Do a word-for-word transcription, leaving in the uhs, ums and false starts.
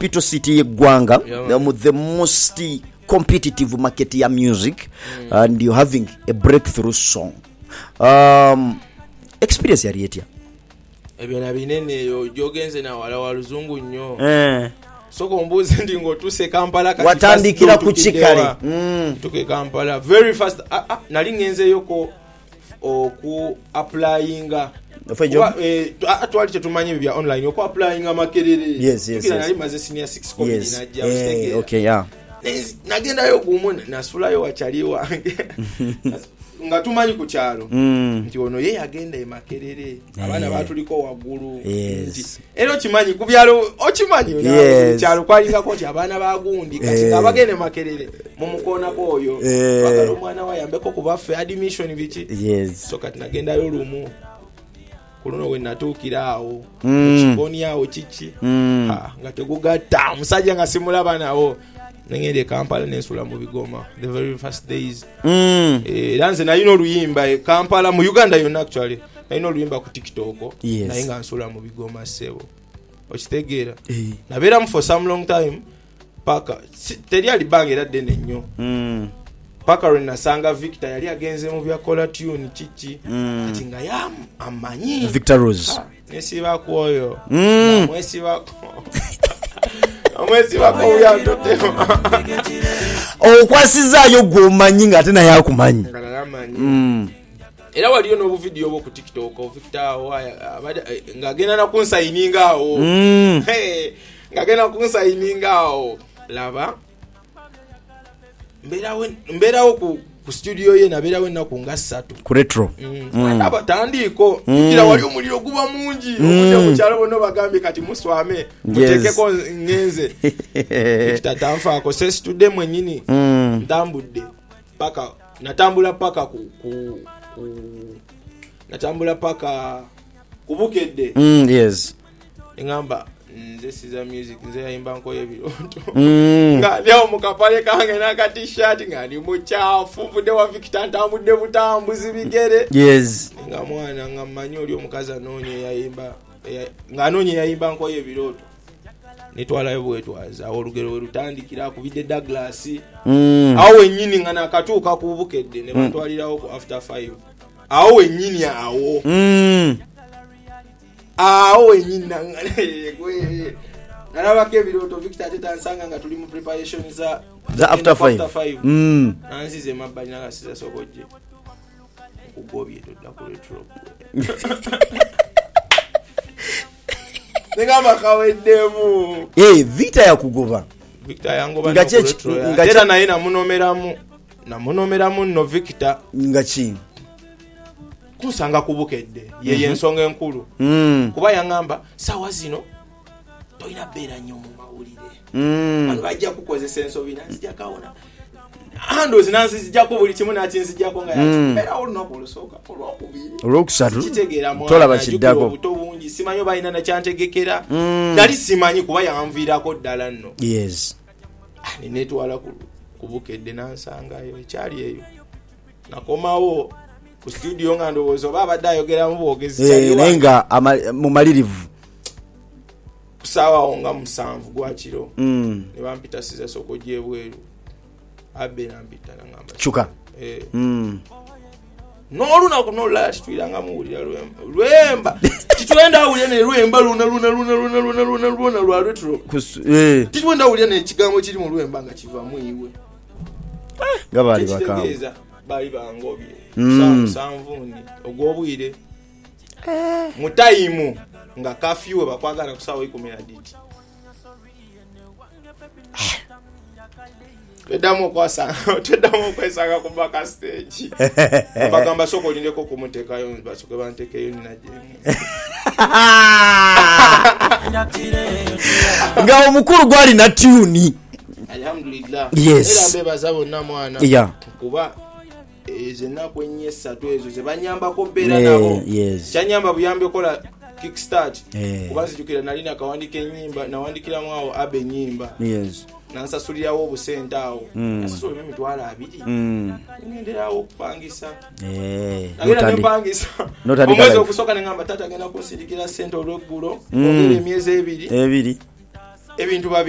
capital city y'eggwanga, yeah, um, the most competitive market ya music, mm. and you're having a breakthrough song. Um, experience yali etya? Ebyo binene yo jogenze na wala waluzungu nnyo. Eh. Soko mbuzi ndi ngotuse Kampala kati watandikira ku Kikale. Mm. Tuke Kampala very fast. Ah, ah, nali ngenze yoko oku applyinga. Kuba eh atwali chetumanyi bya online oku applyinga makerere. Yes, yes, yes. Nali maze senior six ko yes. Najja hey, okay, yeah. Nagenda yo gumu nasulayo wachali wange. Nga tumanyi ku kyalo mm. nti ono ye yagenda e Makerere abana yeah. batuliko waggulu yes. Ero kimanyi ku byalo okimanyi yes. kyalo kwalinga ko ti abana bagundi kati yeah. abagende Makerere mu mukona koyo yeah. bakalo mwana wayambeko ku baffe admission biki yes. so kati nagenda yo lumu kuno we natuukira awo mm. kiboni awo chichi mm. ha nga tegugatta musajja nga simulaba nawo nengende Kampala nensula mu Bigoma the very first days mm. eh danze na ino luyimba e Kampala mu Uganda yonna actually na ino luyimba ku TikTok yes. na inga nsula mu Bigoma sebo okitegera eh. nabera mu for some long time paka teri ali bangera dene nnyo mm. paka rena sanga Victor yali agenze mu bya kola tune chichi mm. ati nga yam amanyi Victor Rose ah, nesiba koyo mm. mwesiba ko amwezi bako uyandote okwasizayo gomanyi nga tena yakumanyi ngalamanyi mm. era waliyo no video bo ku TikTok Victor nga agenda na kunsayininga awo mm. hey nga agenda kunsayininga awo laba mbera we mbera wo ku ku studio ye nabera we na kunga satu ku retro mm. mm. aba tandiko mm. kila wali omuliro guba mungi okuje mu kyalo bono bagambe kati muswame mutekeko yes. ngenze kitatamfa ko ses tude mwenyini mm. ndambudde paka natambula paka ku, ku, ku natambula paka kubukedde mm, yes ngamba nze siza music nze yimba nko yebironto mm. nga leo mukapale kange na ka t-shirt nga ni muchafu bude wa Victor ntamudde butambuzi bigere yes nga mwana nga manyi oli omukaza nonye yayimba nga nonye yayimba nko yebironto nitwala yobwetwaza olugero rutandikira ku bide Douglas mm. awo enyini nga nakatuuka kubukedde ne batwalirawo ku after five awo enyini awo mm. awo enyina gwe nalaba ke biroto Victor teta nsanga nga tuli mu preparation za za after five, after five. mm anzize mabali na siza sokoje kugobye to da ku retro ngamba kawedemu eh Victor yakugoba Victor yangoba na retro teta naye na munomeramu na munomeramu no Victor ngachi kusanga kubukedde ye mm-hmm. yensonga enkulu mm. kuba yangamba sawa zino toina bera nnyo mu mawulire mm. abantu bajja kukozesa ensobi nanzija kaona ando zinansi zijja ko buli kimu nakinzija ko nga mm. bera olunaku lusooka olwokubiri olwokusatu kitegeera mwana tola bakiddako obuto bungi simanyo balina na kyantegekera mm. nali simanyi kuba yanviirako ddala nno yes ninetwala kubukedde nansangayo ekyali eyo nakomawo ku studio nga ndobozo baba dayogera mu bwogezi eh nenga mu malirivu kusawa onga musanvu gwa kiro mm. ne bampita siza soko jebweru abe nampita ngamba chuka eh mm. noluna kunola twiranga muwulira lwemba lwemba titwenda awulya ne lwemba luna luna luna luna luna luna luna lwa retro eh titwenda awulya ne kigambo kiri mu lwemba nga kiva mu iwe gabali bakamba bali bangobye mm. sanvuni ogwobwire eh mutaimu nga kafyu bakwagala kusawa ikumi na diti Tedamo kwasa tedamo kwesanga kubaka stage bagamba soko lindeko kumuteka yo basuke banteke yo ni naje nga omukuru gwali na tune alhamdulillah yes. Era mbeba zabo na mwana yeah. kuba ezena kwenye satu ezo zebanyamba ko bera nabo yes. Chanyamba buyambe kola kickstart yeah. kubanzi jukira nalina kawandike nyimba na wandikira mwao abe nyimba yes. Nansasulira wo busenta awo mm. nasasulu mimi twala abiri mm. ngendera awo kupangisa eh nagenda mpangisa omwezi okusoka nengamba tata agenda kunsindikira sente olweggulo ogere emyezi ebiri ebiri ebintu babi